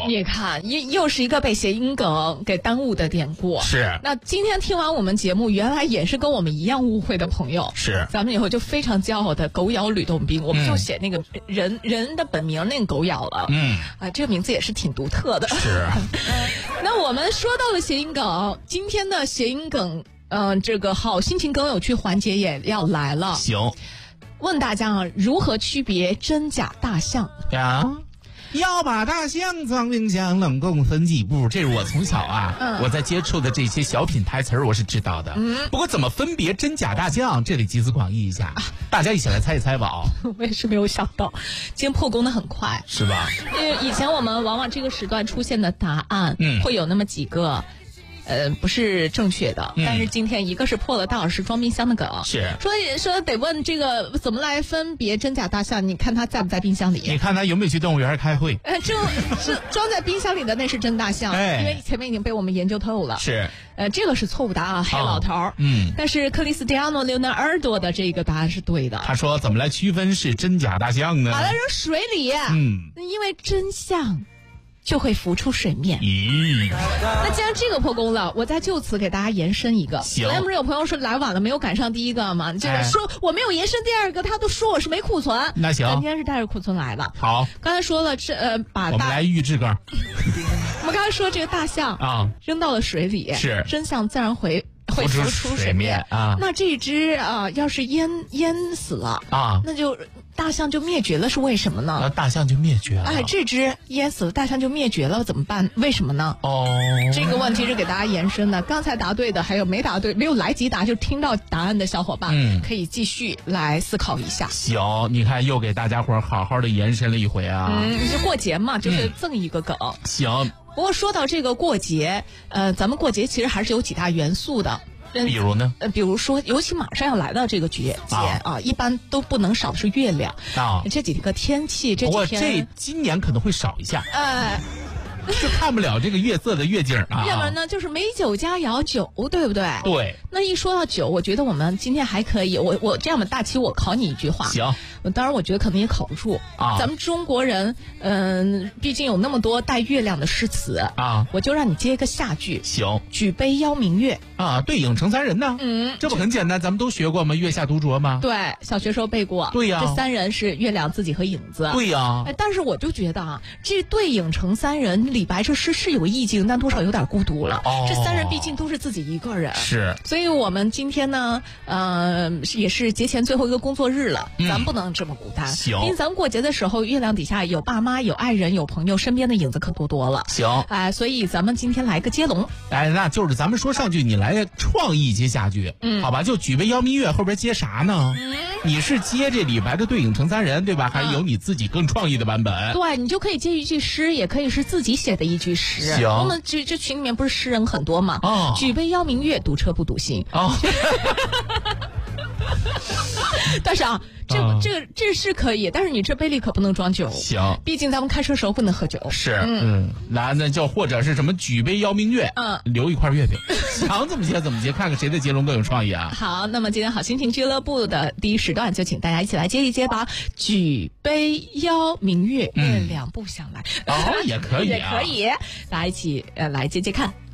故。 你看，又是一个被谐音梗给耽误的典故。 是。 那今天听完我们节目，原来也是跟我们一样误会的朋友。 是。 咱们以后就非常骄傲的狗咬吕洞宾，我们就写那个人的本名那个狗咬了。这个名字也是挺独特的。 是。 那我们说到了谐音梗，今天的谐音梗，这个好心情梗有趣环节也要来了。 行。 问大家啊，如何区别真假大象呀？要把大象装冰箱，冷冻分几步？这是我从小我在接触的这些小品台词我是知道的。不过怎么分别真假大象，这里集思广益一下，大家一起来猜一猜吧。 我也是没有想到，今天破功的很快， 是吧？ 因为以前我们往往这个时段出现的答案，会有那么几个。不是正确的，但是今天一个是破了大老师装冰箱的梗， 是说得问这个怎么来分别真假大象？你看他在不在冰箱里？ 你看他有没有去动物园开会？ 这是装在冰箱里的那是真大象，因为前面已经被我们研究透了。 是， 这个是错误答案，黑老头。但是克里斯蒂亚诺·刘纳尔多的这个答案是对的。 他说怎么来区分是真假大象呢？ 把它扔水里，因为真相就会浮出水面。那既然这个破功了，我再就此给大家延伸一个。 行。 不是有朋友说来晚了没有赶上第一个吗？就是说我没有延伸第二个，他都说我是没库存。 那行， 今天是带着库存来的。 好， 刚才说了我们来预制梗。 我们刚才说这个大象扔到了水里， 是真相自然会浮出水面啊。 那这只要是淹死了那就大象就灭绝了，是为什么呢？ 大象就灭绝了。 这只淹死了，大象就灭绝了，怎么办？为什么呢？这个问题是给大家延伸的。刚才答对的，还有没答对、没有来及答就听到答案的小伙伴，可以继续来思考一下。 行，你看又给大家伙好好的延伸了一回啊。 就过节嘛，就是赠一个梗。 行。 不过说到这个过节，咱们过节其实还是有几大元素的。 比如呢？ 比如说，尤其马上要来到这个节一般都不能少的是月亮这几个天气， 不过今年可能会少一下。就看不了这个月色的月景要不然呢，就是美酒佳肴酒，对不对？ 对。 那一说到酒，我觉得我们今天还可以，我这样吧，大齐，我考你一句话。 行。 当然，我觉得可能也考不住咱们中国人，毕竟有那么多带月亮的诗词我就让你接一个下句。 行。 举杯邀明月对影成三人呢。这不很简单，咱们都学过吗？月下独酌吗？ 对，小学时候背过。 对呀。 这三人是月亮、自己和影子。 对呀。 但是我就觉得这对影成三人，李白这诗是有意境，但多少有点孤独了。这三人毕竟都是自己一个人。 是。 所以我们今天呢，也是节前最后一个工作日了，咱不能这么孤单。 行。 因为咱们过节的时候，月亮底下有爸妈、有爱人、有朋友，身边的影子可多了。 行。 所以咱们今天来个接龙。 那就是咱们说上句，你来创意接下句。好吧，就举杯邀明月后边接啥呢？你是接这李白的对影成三人，对吧？还有你自己更创意的版本。 对，你就可以接一句诗，也可以是自己写的一句诗。 行。 我们这群里面不是诗人很多吗？举杯邀明月，堵车不堵心。但是这是可以，但是你这杯里可不能装酒。 行。 毕竟咱们开车时候不能喝酒。 是。那就或者是什么举杯邀明月，留一块月饼，想怎么接怎么接，看看谁的接龙更有创意啊。 好，那么今天好心情俱乐部的第一时段就请大家一起来接一接吧。举杯邀明月，月亮不想来。 也可以也可以，大家一起来接接看。